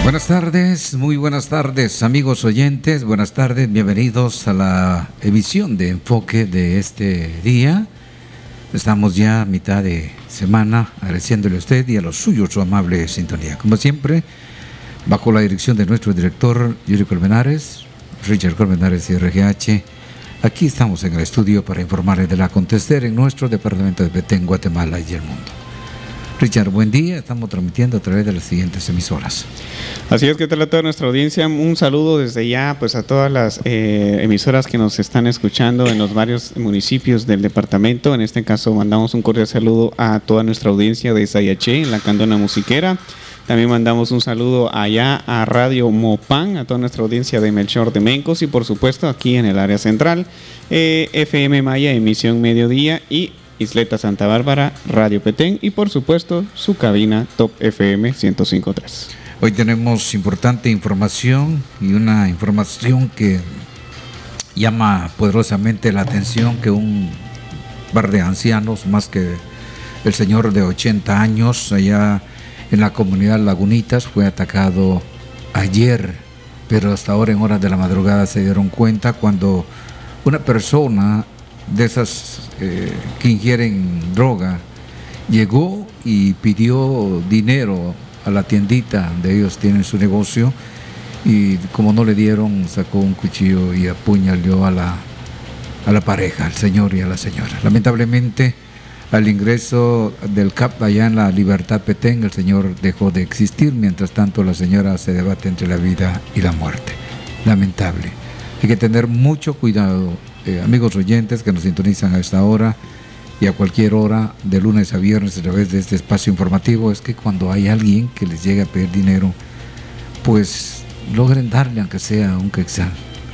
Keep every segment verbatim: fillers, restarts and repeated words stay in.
Buenas tardes, muy buenas tardes, amigos oyentes, buenas tardes, bienvenidos a la emisión de Enfoque de este día. Estamos ya a mitad de semana, agradeciéndole a usted y a los suyos su amable sintonía. Como siempre, bajo la dirección de nuestro director Yuri Colmenares, Richard Colmenares y R G H, aquí estamos en el estudio para informarles del acontecer en nuestro departamento de Petén, Guatemala y el mundo. Richard, buen día. Estamos transmitiendo a través de las siguientes emisoras. Así es, que tal a toda nuestra audiencia. Un saludo desde ya pues a todas las eh, emisoras que nos están escuchando en los varios municipios del departamento. En este caso mandamos un cordial saludo a toda nuestra audiencia de Sayaché, en la Candona Musiquera. También mandamos un saludo allá a Radio Mopán, a toda nuestra audiencia de Melchor de Mencos y por supuesto aquí en el área central, eh, F M Maya, emisión mediodía y Isleta Santa Bárbara, Radio Petén y por supuesto su cabina Top F M ciento cinco punto tres. Hoy tenemos importante información y una información que llama poderosamente la atención, que un par de ancianos, más que el señor de ochenta años, allá en la comunidad Lagunitas, fue atacado ayer, pero hasta ahora en horas de la madrugada se dieron cuenta cuando una persona de esas eh, que ingieren droga llegó y pidió dinero a la tiendita donde ellos tienen su negocio, y como no le dieron, sacó un cuchillo y apuñaló a la, a la pareja, al señor y a la señora. Lamentablemente, al ingreso del C A P allá en la Libertad Petén, el señor dejó de existir. Mientras tanto, la señora se debate entre la vida y la muerte. Lamentable. Hay que tener mucho cuidado, eh, amigos oyentes que nos sintonizan a esta hora y a cualquier hora, de lunes a viernes, a través de este espacio informativo. Es que cuando hay alguien que les llegue a pedir dinero, pues logren darle, aunque sea un quetzal,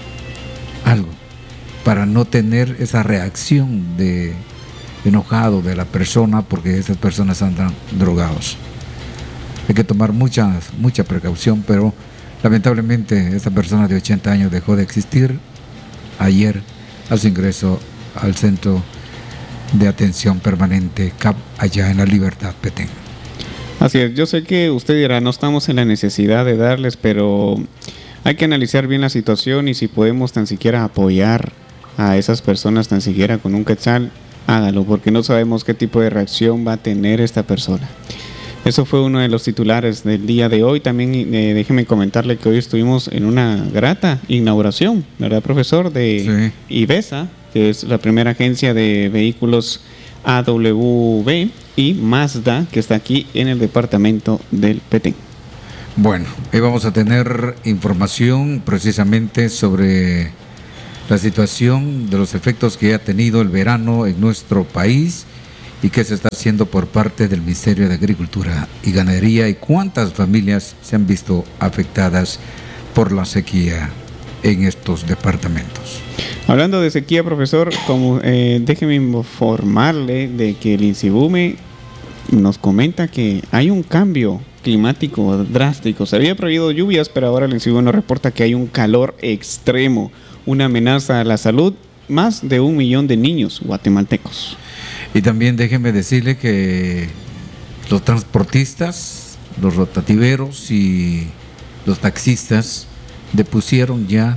algo, para no tener esa reacción de enojado de la persona, porque esas personas andan drogados. Hay que tomar mucha, mucha precaución, pero lamentablemente esta persona de ochenta años dejó de existir ayer a su ingreso al centro de atención permanente C A P allá en la Libertad Petén. Así es, yo sé que usted dirá, no estamos en la necesidad de darles, pero hay que analizar bien la situación y si podemos tan siquiera apoyar a esas personas, tan siquiera con un quetzal, hágalo, porque no sabemos qué tipo de reacción va a tener esta persona. Eso fue uno de los titulares del día de hoy. También eh, déjeme comentarle que hoy estuvimos en una grata inauguración, ¿verdad, profesor? De sí. IVESA, que es la primera agencia de vehículos A W B, y Mazda, que está aquí en el departamento del Petén. Bueno, hoy vamos a tener información precisamente sobre la situación de los efectos que ha tenido el verano en nuestro país y qué se está haciendo por parte del Ministerio de Agricultura y Ganadería y cuántas familias se han visto afectadas por la sequía en estos departamentos. Hablando de sequía, profesor, como, eh, déjeme informarle de que el INSIBUME nos comenta que hay un cambio climático drástico. Se había prohibido lluvias, pero ahora el INSIBUME nos reporta que hay un calor extremo, una amenaza a la salud, más de un millón de niños guatemaltecos. Y también déjeme decirle que los transportistas, los rotativeros y los taxistas depusieron ya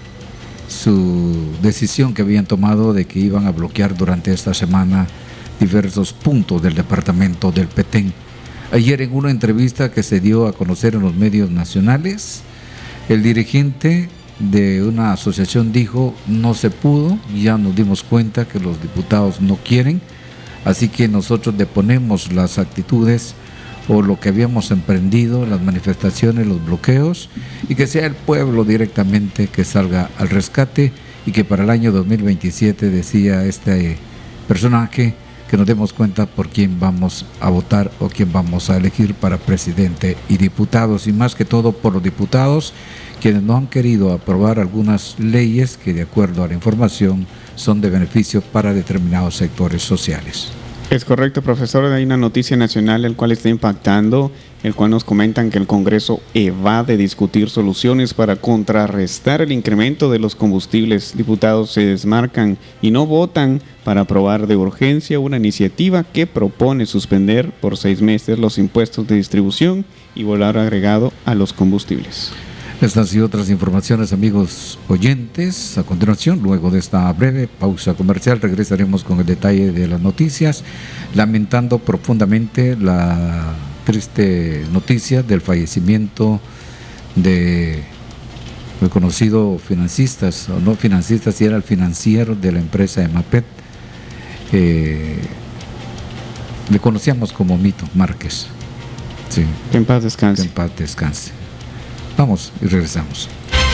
su decisión que habían tomado de que iban a bloquear durante esta semana diversos puntos del departamento del Petén. Ayer, en una entrevista que se dio a conocer en los medios nacionales, el dirigente de una asociación dijo: no se pudo, ya nos dimos cuenta que los diputados no quieren, así que nosotros deponemos las actitudes o lo que habíamos emprendido, las manifestaciones, los bloqueos, y que sea el pueblo directamente que salga al rescate, y que para el año dos mil veintisiete, decía este personaje, que nos demos cuenta por quién vamos a votar o quién vamos a elegir para presidente y diputados, y más que todo por los diputados, quienes no han querido aprobar algunas leyes que, de acuerdo a la información, son de beneficio para determinados sectores sociales. Es correcto, profesor. Hay una noticia nacional el cual está impactando, el cual nos comentan que el Congreso evade discutir soluciones para contrarrestar el incremento de los combustibles. Diputados se desmarcan y no votan para aprobar de urgencia una iniciativa que propone suspender por seis meses los impuestos de distribución y valor agregado a los combustibles. Estas y otras informaciones, amigos oyentes. A continuación, luego de esta breve pausa comercial, regresaremos con el detalle de las noticias, lamentando profundamente la triste noticia del fallecimiento de el conocido financistas, o no financistas, si era el financiero de la empresa EMAPET. Eh, le conocíamos como Mito Márquez. Sí. Que en paz descanse. Que en paz descanse. Vamos y regresamos.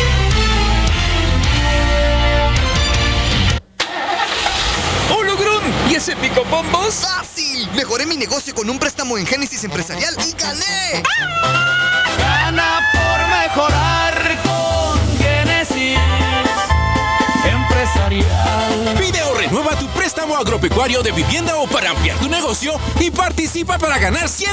¡Hola, Grun! ¿Y ese pico bombos? ¡Fácil! Mejoré mi negocio con un préstamo en Génesis Empresarial y gané. Gana por mejorar con Génesis Empresarial. Pide o renueva tu préstamo agropecuario de vivienda o para ampliar tu negocio y participa para ganar cien